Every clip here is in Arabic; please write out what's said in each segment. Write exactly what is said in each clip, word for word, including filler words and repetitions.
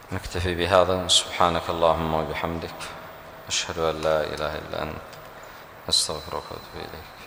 نكتفي بهذا. سبحانك اللهم وبحمدك، أشهد أن لا إله إلا أنت، أستغفرك وأتوب إليك.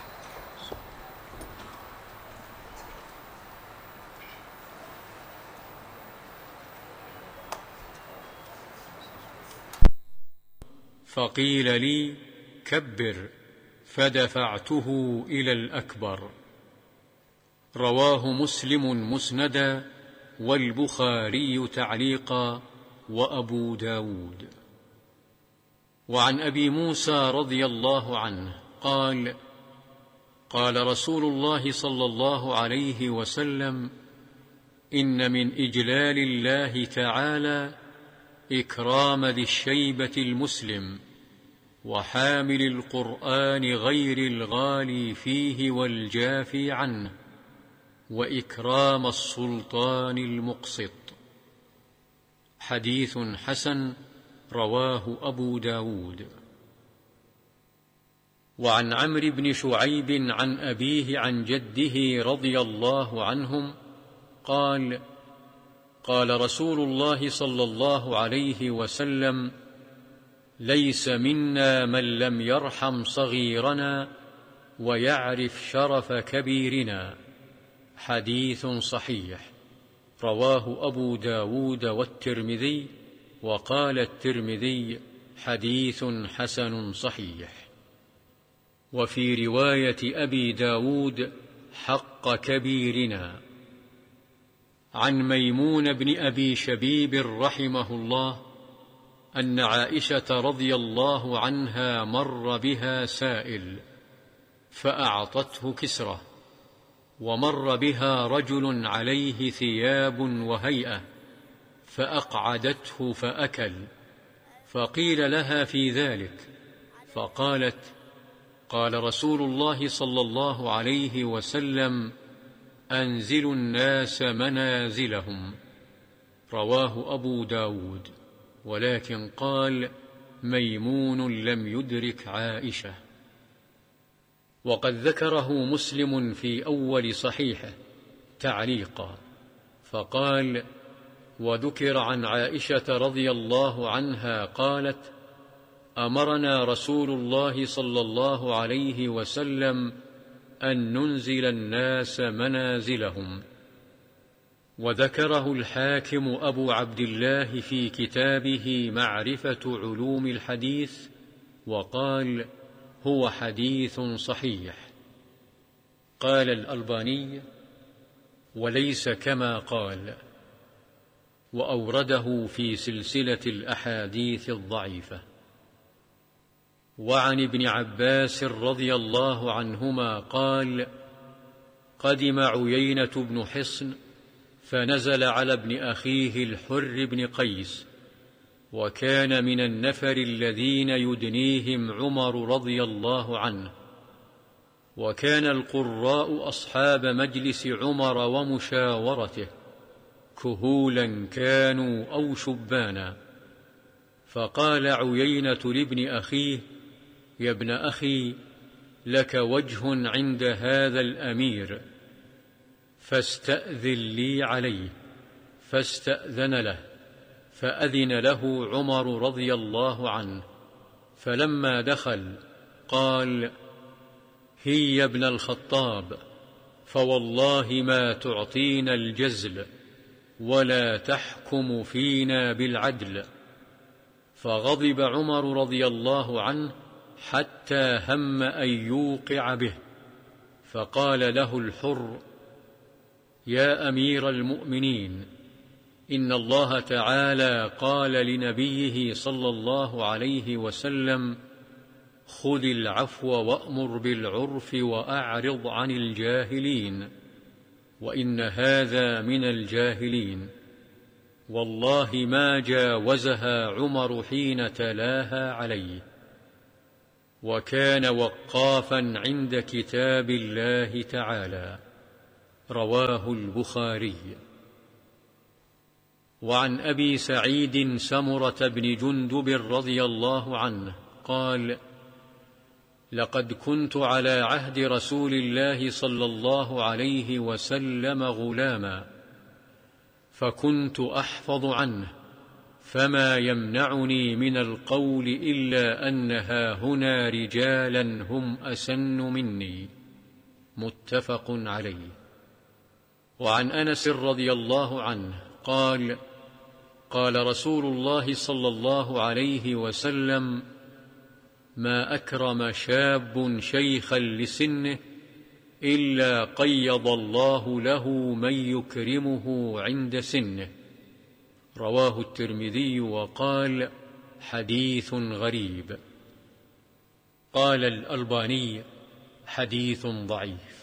فقيل لي: كبر، فدفعته إلى الأكبر. رواه مسلم مسندا، والبخاري تعليقا، وأبو داود. وعن أبي موسى رضي الله عنه قال: قال رسول الله صلى الله عليه وسلم: إن من إجلال الله تعالى إكرام ذي الشيبة المسلم، وحامل القرآن غير الغالي فيه والجافي عنه، وإكرام السلطان المقسط. حديث حسن، رواه أبو داود. وعن عمرو بن شعيب عن أبيه عن جده رضي الله عنهم قال: قال رسول الله صلى الله عليه وسلم: ليس منا من لم يرحم صغيرنا ويعرف شرف كبيرنا. حديث صحيح، رواه أبو داود والترمذي، وقال الترمذي: حديث حسن صحيح. وفي رواية أبي داود: حق كبيرنا. عن ميمون بن أبي شبيب رحمه الله أن عائشة رضي الله عنها مر بها سائل فأعطته كسرة، ومر بها رجل عليه ثياب وهيئة فأقعدته فأكل، فقيل لها في ذلك فقالت: قال رسول الله صلى الله عليه وسلم: أنزلوا الناس منازلهم. رواه أبو داود، ولكن قال: ميمون لم يدرك عائشة. وقد ذكره مسلم في أول صحيحه تعليقا، فقال: وذكر عن عائشة رضي الله عنها قالت: أمرنا رسول الله صلى الله عليه وسلم أن ننزل الناس منازلهم. وذكره الحاكم أبو عبد الله في كتابه معرفة علوم الحديث، وقال: هو حديث صحيح. قال الألباني: وليس كما قال، وأورده في سلسلة الأحاديث الضعيفة. وعن ابن عباس رضي الله عنهما قال: قدم عيينة بن حصن فنزل على ابن أخيه الحر بن قيس، وكان من النفر الذين يدنيهم عمر رضي الله عنه، وكان القراء أصحاب مجلس عمر ومشاورته، كهولا كانوا أو شبانا. فقال عيينة لابن أخيه: يا ابن أخي، لك وجه عند هذا الأمير، فاستأذن لي عليه. فاستأذن له، فأذن له عمر رضي الله عنه، فلما دخل قال: هي يا ابن الخطاب، فوالله ما تعطينا الجزل ولا تحكم فينا بالعدل. فغضب عمر رضي الله عنه حتى هم أن يوقع به، فقال له الحر: يا أمير المؤمنين، إن الله تعالى قال لنبيه صلى الله عليه وسلم: خذ العفو وأمر بالعرف وأعرض عن الجاهلين، وإن هذا من الجاهلين. والله ما جاوزها عمر حين تلاها عليه، وكان وقافا عند كتاب الله تعالى. رواه البخاري. وعن أبي سعيد سمرة بن جندب رضي الله عنه قال: لقد كنت على عهد رسول الله صلى الله عليه وسلم غلاما، فكنت أحفظ عنه، فما يمنعني من القول إلا أن هاهنا رجالا هم أسن مني. متفق عليه. وعن أنس رضي الله عنه قال: قال رسول الله صلى الله عليه وسلم: ما أكرم شاب شيخا لسنه إلا قيض الله له من يكرمه عند سنه. رواه الترمذي وقال: حديث غريب. قال الألباني: حديث ضعيف.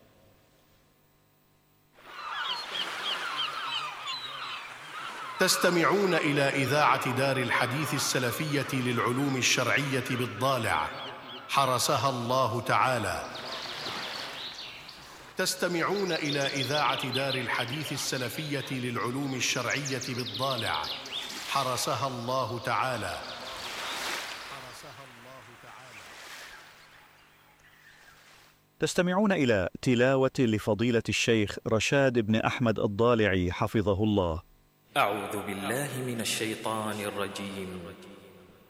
تستمعون إلى إذاعة دار الحديث السلفية للعلوم الشرعية بالضالع حرسها الله تعالى. تستمعون إلى إذاعة دار الحديث السلفية للعلوم الشرعية بالضالع حرسها الله تعالى. تستمعون إلى تلاوة لفضيلة الشيخ رشاد بن أحمد الضالعي حفظه الله. أعوذ بالله من الشيطان الرجيم.